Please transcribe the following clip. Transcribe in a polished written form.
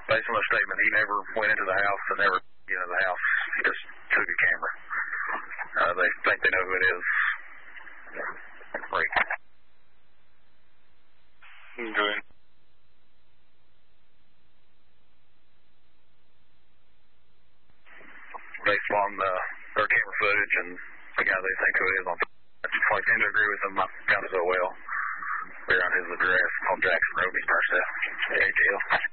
based on the statement, he never went into the house and never get into the house. He just took a camera. They think they know who it is. Right. Good. Based on their camera footage and the guy they think who it is on I tend to agree with him kind of so well. We're on his address on Jackson Road, East Marcel. ATL.